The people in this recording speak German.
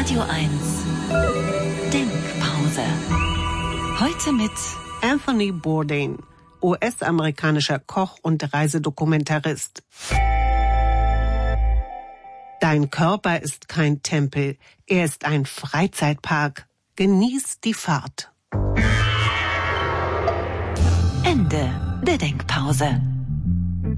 Radio 1 Denkpause. Heute mit Anthony Bourdain, US-amerikanischer Koch und Reisedokumentarist. Dein Körper ist kein Tempel, er ist ein Freizeitpark. Genieß die Fahrt. Ende der Denkpause.